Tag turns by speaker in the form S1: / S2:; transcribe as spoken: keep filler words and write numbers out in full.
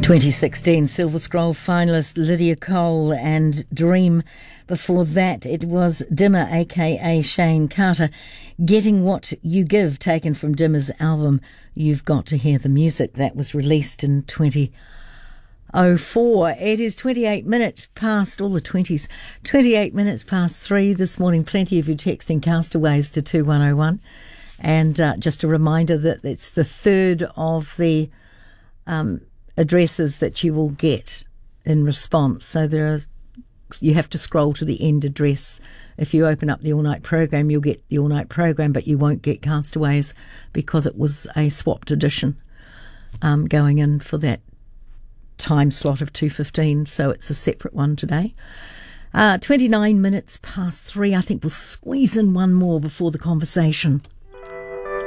S1: twenty sixteen Silver Scroll finalist Lydia Cole and Dream. Before that, it was Dimmer, aka Shane Carter, Getting What You Give, taken from Dimmer's album You've Got to Hear the Music. That was released in twenty oh four. It is twenty-eight minutes past, all the twenties, twenty-eight minutes past three this morning. Plenty of you texting Castaways to two one oh one. And uh, just a reminder that it's the third of the um, addresses that you will get in response. So there are, you have to scroll to the end address. If you open up the all-night program, you'll get the all-night program, but you won't get Castaways because it was a swapped edition um, going in for that time slot of two fifteen, so it's a separate one today. Uh, twenty-nine minutes past three. I think we'll squeeze in one more before the conversation.